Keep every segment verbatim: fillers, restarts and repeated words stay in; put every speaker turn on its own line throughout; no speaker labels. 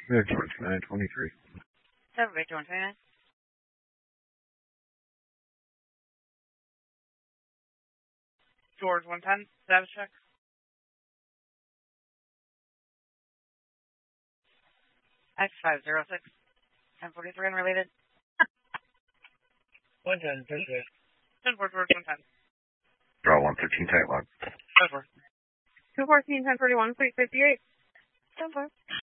George nine twenty-three.
seven Victor one twenty-nine. George one ten, status check. X five zero six, ten forty-three unrelated.
one ten, ten six.
ten four, George one ten.
Draw one thirteen, tight log.
ten four. two fourteen, ten forty-one, fleet fifty-eight. ten four.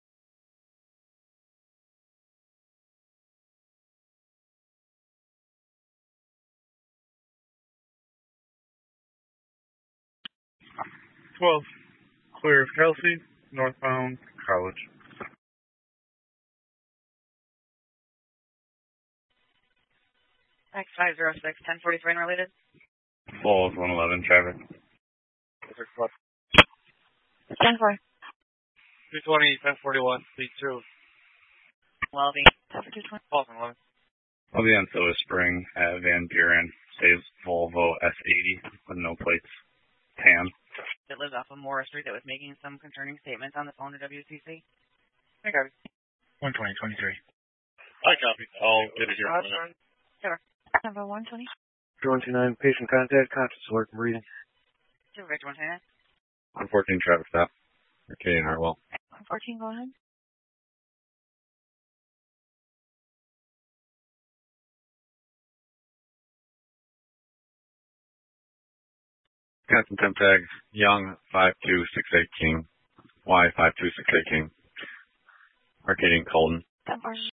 twelve. Clear of Kelsey, northbound College.
X five zero six, ten forty-three unrelated.
Falls one eleven, traffic.
ten four.
two twenty, ten forty-one, fleet two.
Welby, ten for two twenty.
Falls one eleven.
I'll be on Soda Spring at Van Buren. Says Volvo S eighty with no plates. Tan.
That lives off of Morris Street that was making some concerning statements on the phone to W C C.
I got it. one twenty, twenty-three.
I copy. I'll get it here.
Sure. Number one twenty.
one twenty-nine, patient contact, conscious alert, breathing.
two Victor one twenty-nine.
one fourteen, traffic stop. Arcadian Hartwell.
one fourteen, go ahead.
Captain temp tag, Young five two six eight King. Y five two six eight King. Arcadian Colton.
ten four.